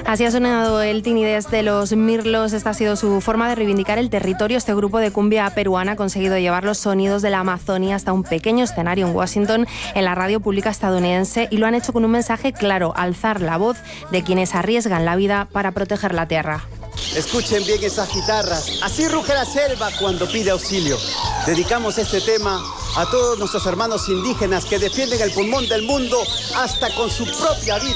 Así ha sonado el Tinidés de los Mirlos. Esta ha sido su forma de reivindicar el territorio. Este grupo de cumbia peruana ha conseguido llevar los sonidos de la Amazonía hasta un pequeño escenario en Washington, en la radio pública estadounidense, y lo han hecho con un mensaje claro: alzar la voz de quienes arriesgan la vida para proteger la tierra. Escuchen bien esas guitarras, así ruge la selva cuando pide auxilio. Dedicamos este tema a todos nuestros hermanos indígenas que defienden el pulmón del mundo hasta con su propia vida.